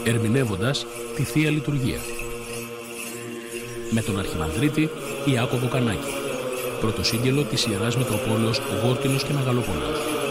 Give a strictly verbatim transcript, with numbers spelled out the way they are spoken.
ερμηνεύοντας τη Θεία Λειτουργία. Με τον Αρχιμανδρίτη Ιάκωβο Κανάκη, πρωτοσύγγελο της Ιεράς Μητροπόλεως Γόρτινος και Μεγαλόπολεως.